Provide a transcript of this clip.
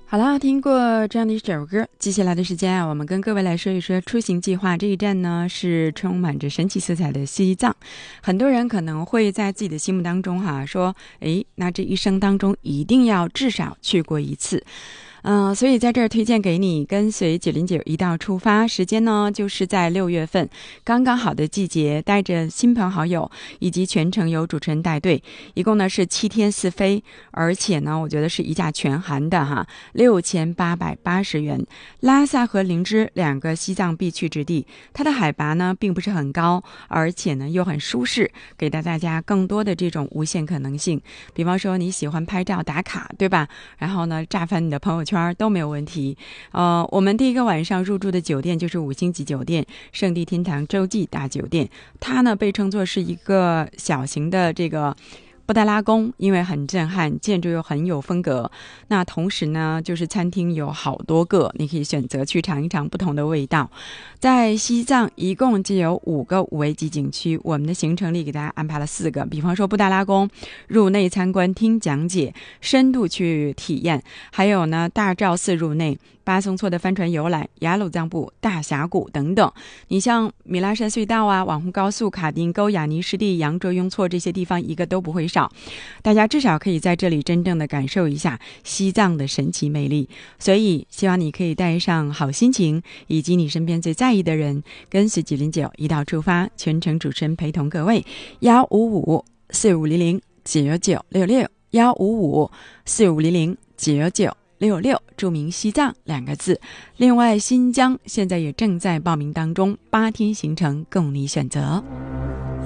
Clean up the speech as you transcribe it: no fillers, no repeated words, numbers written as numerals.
好了，听过这样的一首歌，接下来的时间啊，我们跟各位来说一说出行计划。这一站呢是充满着神奇色彩的西藏。很多人可能会在自己的心目当中说，那这一生当中一定要至少去过一次。所以在这儿推荐给你，跟随909一道出发，时间呢就是在6月份，刚刚好的季节，带着亲朋好友，以及全程由主持人带队，一共呢是7天4飞，而且呢我觉得是一价全含的6880元。拉萨和林芝2个西藏必去之地，它的海拔呢并不是很高，而且呢又很舒适，给到大家更多的这种无限可能性。比方说你喜欢拍照打卡，对吧？然后呢炸翻你的朋友圈都没有问题。我们第一个晚上入住的酒店就是5星级酒店圣地天堂洲际大酒店，它呢被称作是一个小型的这个布达拉宫，因为很震撼，建筑又很有风格。那同时呢就是餐厅有好多个，你可以选择去尝一尝不同的味道。在西藏一共就有5个5A级景区，我们的行程里给大家安排了4个，比方说布达拉宫入内参观听讲解，深度去体验，还有呢大昭寺入内，巴松措的帆船游览，雅鲁藏布大峡谷等等。你像米拉山隧道啊、网红高速、卡丁沟、雅尼湿地、羊卓雍措这些地方一个都不会少，大家至少可以在这里真正的感受一下西藏的神奇魅力。所以希望你可以带上好心情，以及你身边最在意的人，跟随909一道出发，全程主持人陪同各位，155-4500-9966，155-4500-9966，注明西藏2个字。另外新疆现在也正在报名当中，8天行程供你选择。